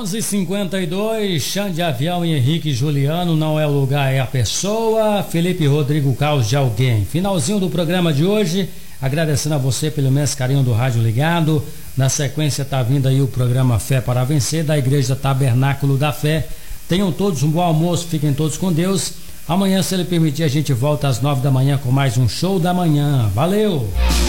11:52, Xande Avião e Henrique Juliano, não é o lugar, é a pessoa. Felipe Rodrigo, caos de alguém. Finalzinho do programa de hoje, agradecendo a você pelo imenso carinho do rádio ligado. Na sequência tá vindo aí o programa Fé para Vencer, da Igreja Tabernáculo da Fé. Tenham todos um bom almoço, fiquem todos com Deus. Amanhã, se ele permitir, a gente volta às 9 da manhã com mais um Show da Manhã. Valeu!